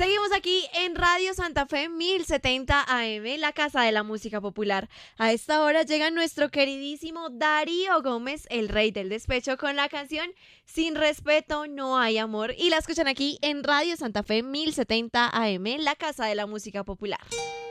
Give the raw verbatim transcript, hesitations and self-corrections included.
Seguimos aquí en Radio Santa Fe mil setenta A M, la casa de la música popular. A esta hora llega nuestro queridísimo Darío Gómez, el rey del despecho, con la canción Sin respeto no hay amor. Y la escuchan aquí en Radio Santa Fe mil setenta A M, la casa de la música popular.